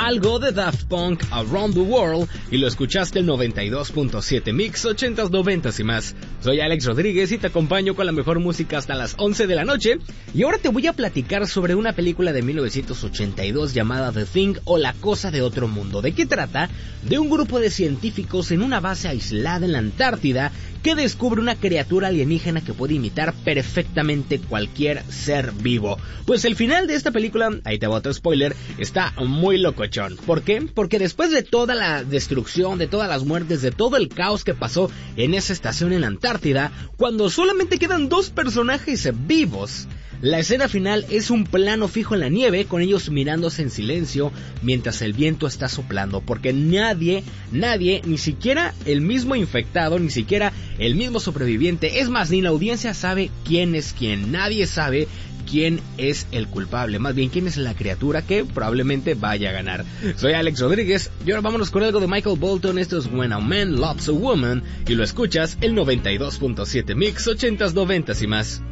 algo de Daft Punk, Around the World, y lo escuchaste el 92.7 Mix 80s, 90s y más. Soy Alex Rodríguez y te acompaño con la mejor música hasta las 11 de la noche. Y ahora te voy a platicar sobre una película de 1982 llamada The Thing o La Cosa de Otro Mundo. ¿De qué trata? De un grupo de científicos en una base aislada en la Antártida que descubre una criatura alienígena que puede imitar perfectamente cualquier ser vivo. Pues el final de esta película, ahí te va otro spoiler, está muy locochón. ¿Por qué? Porque después de toda la destrucción, de todas las muertes, de todo el caos que pasó en esa estación en la Antártida, cuando solamente quedan 2 personajes vivos, la escena final es un plano fijo en la nieve, con ellos mirándose en silencio mientras el viento está soplando, porque nadie, ni siquiera el mismo infectado, ni siquiera el mismo sobreviviente, es más, ni la audiencia sabe quién es quién, nadie sabe quién es el culpable, más bien quién es la criatura que probablemente vaya a ganar. Soy Alex Rodríguez y ahora vámonos con algo de Michael Bolton. Esto es When a Man Loves a Woman y lo escuchas el 92.7 Mix 80s, 90s y más.